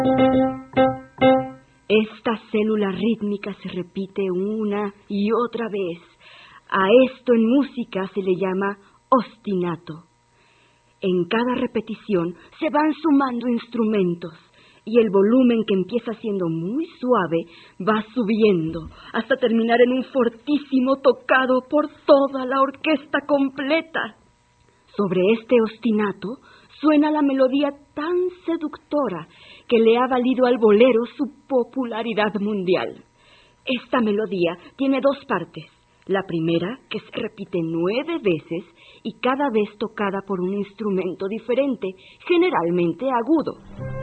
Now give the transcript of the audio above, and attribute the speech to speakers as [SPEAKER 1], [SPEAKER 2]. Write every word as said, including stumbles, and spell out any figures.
[SPEAKER 1] Esta célula rítmica se repite una y otra vez. A esto en música se le llama ostinato. En cada repetición se van sumando instrumentos y el volumen, que empieza siendo muy suave, va subiendo hasta terminar en un fortísimo tocado por toda la orquesta completa. Sobre este ostinato suena la melodía tan seductora que le ha valido al bolero su popularidad mundial. Esta melodía tiene dos partes. La primera, que se repite nueve veces y cada vez tocada por un instrumento diferente, generalmente agudo.